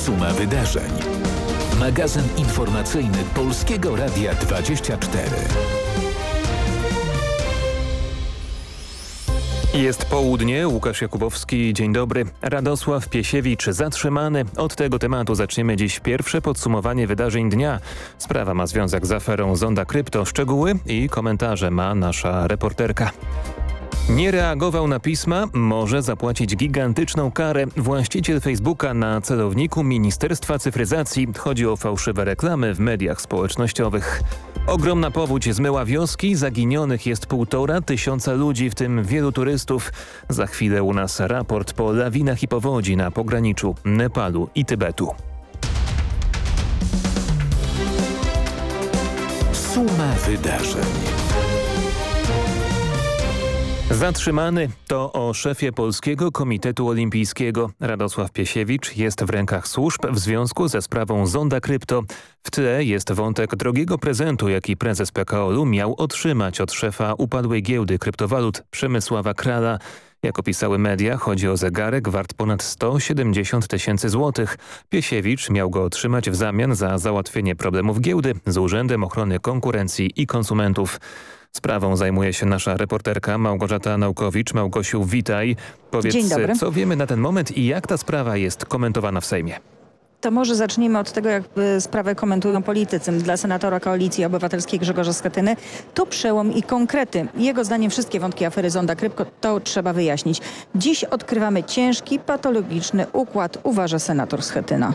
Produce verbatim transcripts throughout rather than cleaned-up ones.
Suma wydarzeń. Magazyn informacyjny Polskiego Radia dwadzieścia cztery. Jest południe, Łukasz Jakubowski, dzień dobry. Radosław Piesiewicz zatrzymany. Od tego tematu zaczniemy dziś pierwsze podsumowanie wydarzeń dnia. Sprawa ma związek z aferą Zonda Krypto. Szczegóły i komentarze ma nasza reporterka. Nie reagował na pisma, może zapłacić gigantyczną karę. Właściciel Facebooka na celowniku Ministerstwa Cyfryzacji. Chodzi o fałszywe reklamy w mediach społecznościowych. Ogromna powódź zmyła wioski, zaginionych jest półtora tysiąca ludzi, w tym wielu turystów. Za chwilę u nas raport po lawinach i powodzi na pograniczu Nepalu i Tybetu. Suma wydarzeń. Zatrzymany to o szefie Polskiego Komitetu Olimpijskiego. Radosław Piesiewicz jest w rękach służb w związku ze sprawą Zonda Krypto. W tle jest wątek drogiego prezentu, jaki prezes P K O L u miał otrzymać od szefa upadłej giełdy kryptowalut Przemysława Krala. Jak opisały media, chodzi o zegarek wart ponad sto siedemdziesiąt tysięcy złotych. Piesiewicz miał go otrzymać w zamian za załatwienie problemów giełdy z Urzędem Ochrony Konkurencji i Konsumentów. Sprawą zajmuje się nasza reporterka Małgorzata Naukowicz. Małgosiu, witaj. Powiedz, co wiemy na ten moment i jak ta sprawa jest komentowana w Sejmie? To może zacznijmy od tego, jak sprawę komentują politycy. Dla senatora Koalicji Obywatelskiej Grzegorza Schetyny to przełom i konkrety. Jego zdaniem wszystkie wątki afery Zonda Krypto to trzeba wyjaśnić. Dziś odkrywamy ciężki, patologiczny układ, uważa senator Schetyna.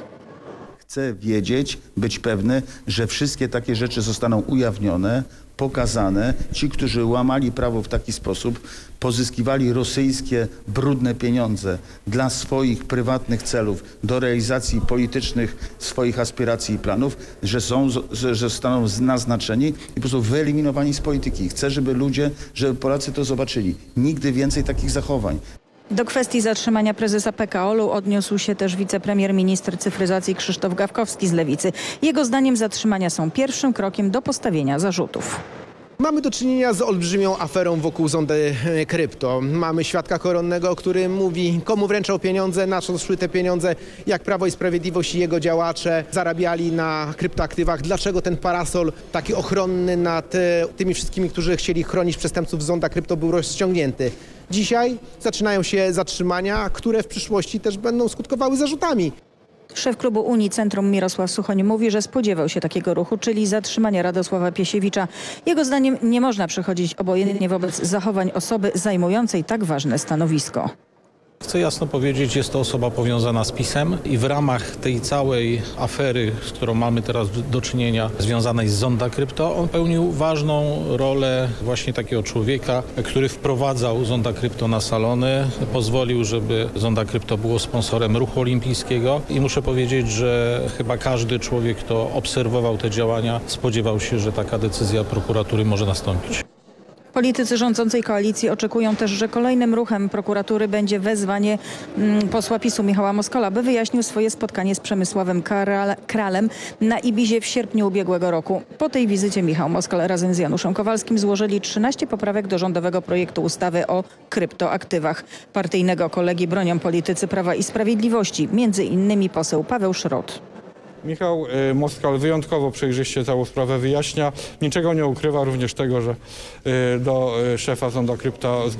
Chcę wiedzieć, być pewny, że wszystkie takie rzeczy zostaną ujawnione, pokazane. Ci, którzy łamali prawo w taki sposób, pozyskiwali rosyjskie brudne pieniądze dla swoich prywatnych celów, do realizacji politycznych swoich aspiracji i planów, że, są, że, że zostaną naznaczeni i po prostu wyeliminowani z polityki. Chcę, żeby ludzie, żeby Polacy to zobaczyli. Nigdy więcej takich zachowań. Do kwestii zatrzymania prezesa P K O L u odniósł się też wicepremier minister cyfryzacji Krzysztof Gawkowski z Lewicy. Jego zdaniem zatrzymania są pierwszym krokiem do postawienia zarzutów. Mamy do czynienia z olbrzymią aferą wokół Zondy Krypto. Mamy świadka koronnego, który mówi, komu wręczał pieniądze, na co szły te pieniądze, jak Prawo i Sprawiedliwość i jego działacze zarabiali na kryptoaktywach, dlaczego ten parasol taki ochronny nad tymi wszystkimi, którzy chcieli chronić przestępców Zonda Krypto, był rozciągnięty. Dzisiaj zaczynają się zatrzymania, które w przyszłości też będą skutkowały zarzutami. Szef klubu Unii Centrum Mirosław Suchoń mówi, że spodziewał się takiego ruchu, czyli zatrzymania Radosława Piesiewicza. Jego zdaniem nie można przechodzić obojętnie wobec zachowań osoby zajmującej tak ważne stanowisko. Chcę jasno powiedzieć, jest to osoba powiązana z PiS-em i w ramach tej całej afery, z którą mamy teraz do czynienia, związanej z Zonda Krypto, on pełnił ważną rolę właśnie takiego człowieka, który wprowadzał Zonda Krypto na salony, pozwolił, żeby Zonda Krypto było sponsorem ruchu olimpijskiego i muszę powiedzieć, że chyba każdy człowiek, kto obserwował te działania, spodziewał się, że taka decyzja prokuratury może nastąpić. Politycy rządzącej koalicji oczekują też, że kolejnym ruchem prokuratury będzie wezwanie mm, posła PiSu Michała Moskola, by wyjaśnił swoje spotkanie z Przemysławem Kralem na Ibizie w sierpniu ubiegłego roku. Po tej wizycie Michał Moskal razem z Januszem Kowalskim złożyli trzynaście poprawek do rządowego projektu ustawy o kryptoaktywach. Partyjnego kolegi bronią politycy Prawa i Sprawiedliwości, między innymi poseł Paweł Szrot. Michał Moskal wyjątkowo przejrzyście całą sprawę wyjaśnia. Niczego nie ukrywa, również tego, że do szefa Zonda Krypto